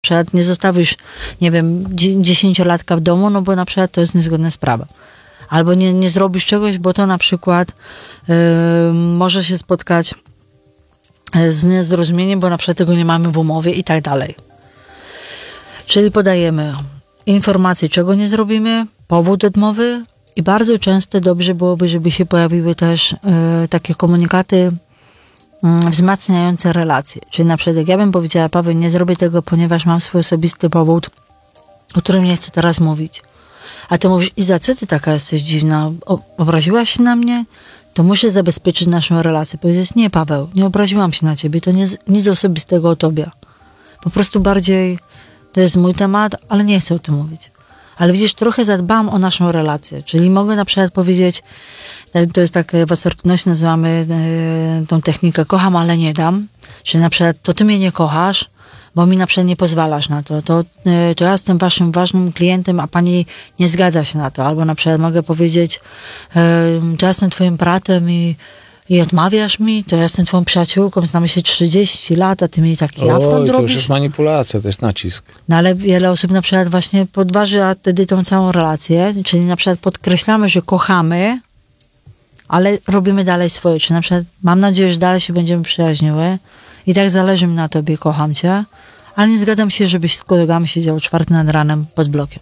przykład nie zostawisz, nie wiem, 10-latka w domu, no bo na przykład to jest niezgodne z prawem. Albo nie zrobisz czegoś, bo to na przykład może się spotkać z niezrozumieniem, bo na przykład tego nie mamy w umowie i tak dalej. Czyli podajemy informacje, czego nie zrobimy, powód odmowy i bardzo często dobrze byłoby, żeby się pojawiły też takie komunikaty wzmacniające relacje. Czyli na przykład jak ja bym powiedziała, Paweł, nie zrobię tego, ponieważ mam swój osobisty powód, o którym nie chcę teraz mówić. A ty mówisz, Iza, co ty taka jesteś dziwna? Obraziłaś się na mnie? To muszę zabezpieczyć naszą relację. Powiedzieć, nie, Paweł, nie obraziłam się na ciebie, to nic osobistego o tobie. Po prostu bardziej to jest mój temat, ale nie chcę o tym mówić. Ale widzisz, trochę zadbam o naszą relację. Czyli mogę na przykład powiedzieć, to jest tak w asertywności nazywamy tą technikę kocham, ale nie dam. Czyli na przykład to ty mnie nie kochasz, bo mi na przykład nie pozwalasz na to. To ja jestem waszym ważnym klientem, a pani nie zgadza się na to. Albo na przykład mogę powiedzieć, to ja jestem twoim bratem i odmawiasz mi, to ja jestem twoją przyjaciółką, znamy się 30 lat, a ty mi taki afront robisz. To już jest manipulacja, to jest nacisk. No ale wiele osób na przykład właśnie podważa wtedy tą całą relację, czyli na przykład podkreślamy, że kochamy, ale robimy dalej swoje. Czyli na przykład mam nadzieję, że dalej się będziemy przyjaźniły i tak zależy mi na tobie, kocham cię, ale nie zgadzam się, żebyś z kolegami siedział 4 nad ranem pod blokiem.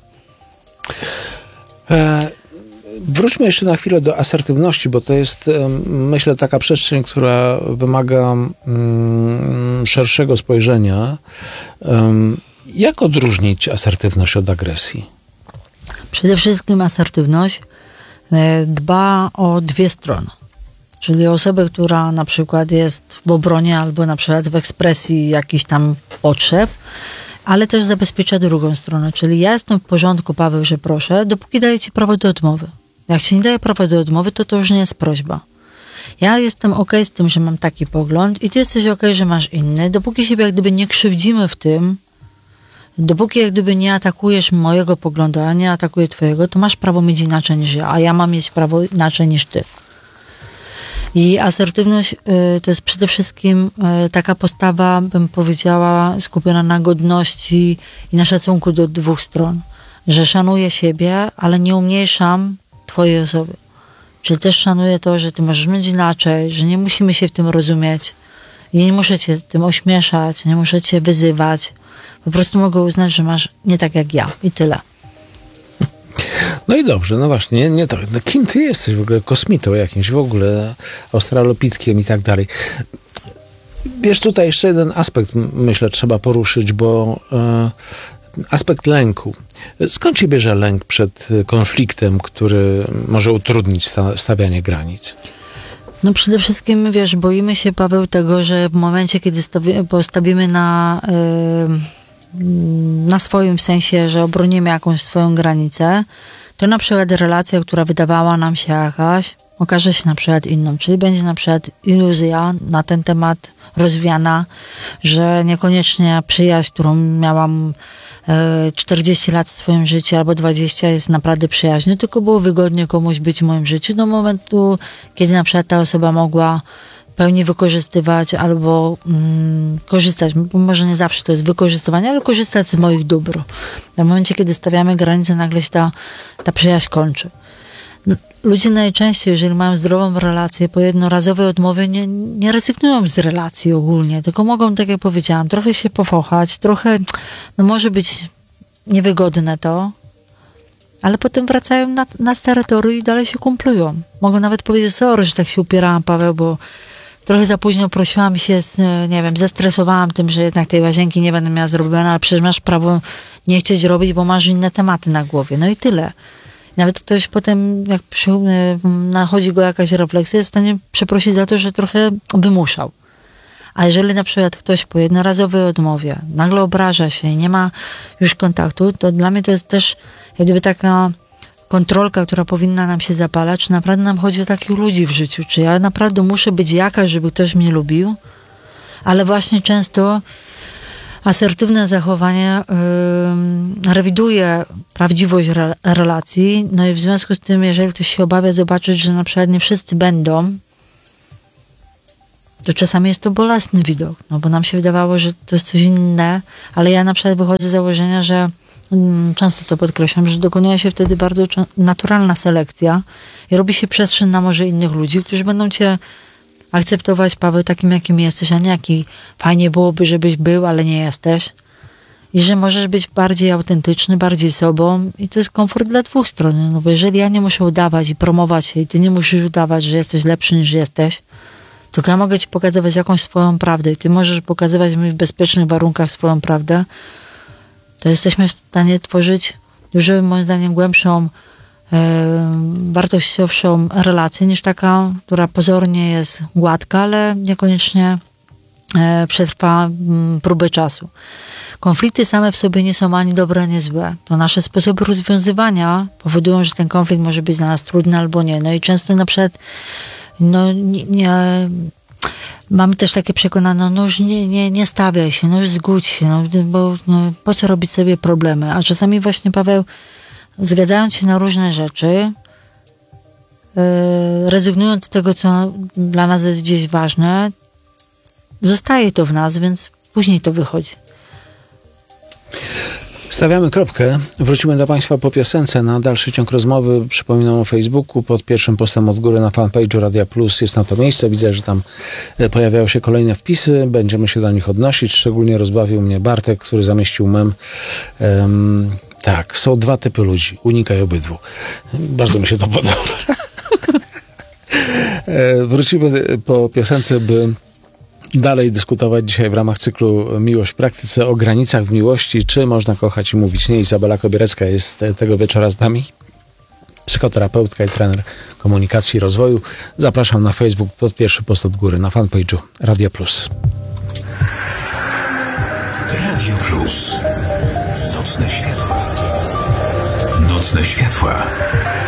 Wróćmy jeszcze na chwilę do asertywności, bo to jest, myślę, taka przestrzeń, która wymaga szerszego spojrzenia. Jak odróżnić asertywność od agresji? Przede wszystkim asertywność dba o 2 strony. Czyli osobę, która na przykład jest w obronie albo na przykład w ekspresji jakichś tam potrzeb, ale też zabezpiecza drugą stronę. Czyli ja jestem w porządku, Paweł, że proszę, dopóki daję ci prawo do odmowy. Jak się nie daje prawa do odmowy, to już nie jest prośba. Ja jestem okej z tym, że mam taki pogląd i ty jesteś okej, że masz inny. Dopóki siebie jak gdyby nie krzywdzimy w tym, dopóki jak gdyby nie atakujesz mojego poglądu, a nie atakuję twojego, to masz prawo mieć inaczej niż ja, a ja mam mieć prawo inaczej niż ty. I asertywność to jest przede wszystkim taka postawa, bym powiedziała, skupiona na godności i na szacunku do 2 stron. Że szanuję siebie, ale nie umniejszam twojej osoby. Czyli też szanuję to, że ty możesz mieć inaczej, że nie musimy się w tym rozumieć. I nie muszę cię tym ośmieszać, nie muszę cię wyzywać. Po prostu mogę uznać, że masz nie tak jak ja. I tyle. No i dobrze, no właśnie, nie to. No kim ty jesteś w ogóle? Kosmitą jakimś w ogóle, australopitkiem i tak dalej. Wiesz, tutaj jeszcze jeden aspekt, myślę, trzeba poruszyć, bo aspekt lęku. Skąd się bierze lęk przed konfliktem, który może utrudnić stawianie granic? No przede wszystkim, wiesz, boimy się, Paweł, tego, że w momencie, kiedy postawimy na swoim, w sensie, że obronimy jakąś swoją granicę, to na przykład relacja, która wydawała nam się jakaś, okaże się na przykład inną. Czyli będzie na przykład iluzja na ten temat rozwiana, że niekoniecznie przyjaźń, którą miałam 40 lat w swoim życiu albo 20 jest naprawdę przyjaźnią, tylko było wygodnie komuś być w moim życiu do momentu, kiedy na przykład ta osoba mogła w pełni wykorzystywać albo korzystać, bo może nie zawsze to jest wykorzystywanie, ale korzystać z moich dóbr. W momencie, kiedy stawiamy granicę, nagle się ta przyjaźń kończy. Ludzie najczęściej, jeżeli mają zdrową relację, po jednorazowej odmowie nie rezygnują z relacji ogólnie, tylko mogą, tak jak powiedziałam, trochę się pofochać, trochę, no może być niewygodne to, ale potem wracają na stare tory i dalej się kumplują. Mogą nawet powiedzieć, sorry, że tak się upierałam, Paweł, bo trochę za późno prosiłam się, nie wiem, zestresowałam tym, że jednak tej łazienki nie będę miała zrobione, ale przecież masz prawo nie chcieć robić, bo masz inne tematy na głowie. No i tyle. Nawet ktoś potem, jak nachodzi go jakaś refleksja, jest w stanie przeprosić za to, że trochę wymuszał. A jeżeli na przykład ktoś po jednorazowej odmowie nagle obraża się i nie ma już kontaktu, to dla mnie to jest też jak gdyby taka kontrolka, która powinna nam się zapalać, czy naprawdę nam chodzi o takich ludzi w życiu, czy ja naprawdę muszę być jakaś, żeby ktoś mnie lubił, ale właśnie często asertywne zachowanie rewiduje prawdziwość relacji, no i w związku z tym, jeżeli ktoś się obawia zobaczyć, że na przykład nie wszyscy będą to czasami jest to bolesny widok, no bo nam się wydawało, że to jest coś inne, ale ja na przykład wychodzę z założenia, że często to podkreślam, że dokonuje się wtedy bardzo naturalna selekcja i robi się przestrzeń na może innych ludzi, którzy będą cię akceptować, Paweł, takim, jakim jesteś, a nie jaki fajnie byłoby, żebyś był, ale nie jesteś. I że możesz być bardziej autentyczny, bardziej sobą i to jest komfort dla dwóch stron. No bo jeżeli ja nie muszę udawać i promować się i ty nie musisz udawać, że jesteś lepszy niż jesteś, to ja mogę ci pokazywać jakąś swoją prawdę i ty możesz pokazywać mi w bezpiecznych warunkach swoją prawdę, to jesteśmy w stanie tworzyć dużo, moim zdaniem, głębszą, wartościowszą relację niż taka, która pozornie jest gładka, ale niekoniecznie przetrwa próbę czasu. Konflikty same w sobie nie są ani dobre, ani złe. To nasze sposoby rozwiązywania powodują, że ten konflikt może być dla nas trudny albo nie. No i często na przykład mamy też takie przekonanie, no już nie stawiaj się, no już zgódź się, no, bo po co robić sobie problemy? A czasami właśnie, Paweł, zgadzając się na różne rzeczy, rezygnując z tego, co dla nas jest gdzieś ważne, zostaje to w nas, więc później to wychodzi. Stawiamy kropkę. Wrócimy do Państwa po piosence. Na dalszy ciąg rozmowy przypominam o Facebooku. Pod pierwszym postem od góry na fanpage'u Radia Plus jest na to miejsce. Widzę, że tam pojawiają się kolejne wpisy. Będziemy się do nich odnosić. Szczególnie rozbawił mnie Bartek, który zamieścił mem. Tak, są dwa typy ludzi. Unikaj obydwu. Bardzo mi się to podoba. Wrócimy po piosence, by dalej dyskutować dzisiaj w ramach cyklu Miłość w praktyce o granicach w miłości. Czy można kochać i mówić nie? Izabela Kobierecka jest tego wieczora z nami. Psychoterapeutka i trener komunikacji i rozwoju. Zapraszam na Facebook pod pierwszy post od góry na fanpage'u Radio Plus. Radio Plus. Nocne światła. Nocne światła.